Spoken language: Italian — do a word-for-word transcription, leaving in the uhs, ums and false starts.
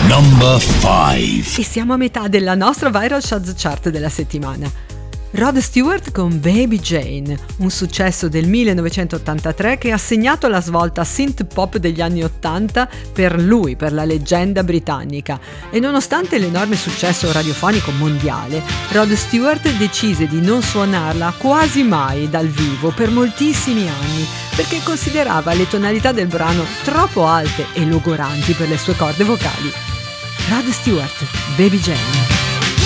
Number five. E siamo a metà della nostra Viral Shots Chart della settimana. Rod Stewart con Baby Jane, un successo del millenovecentottantatré che ha segnato la svolta synth pop degli anni ottanta per lui, per la leggenda britannica. E nonostante l'enorme successo radiofonico mondiale, Rod Stewart decise di non suonarla quasi mai dal vivo per moltissimi anni, perché considerava le tonalità del brano troppo alte e logoranti per le sue corde vocali. Rod Stewart, Baby Jane.